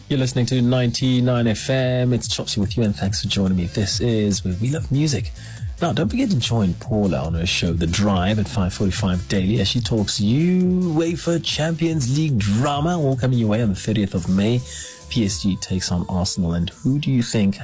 You're listening to 99 FM. It's Chopsy with you, and thanks for joining me. This is where we love music. Now, don't forget to join Paula on her show, The Drive, at 5:45 daily as she talks UEFA Champions League drama, all coming your way on the 30th of May. PSG takes on Arsenal, and who do you think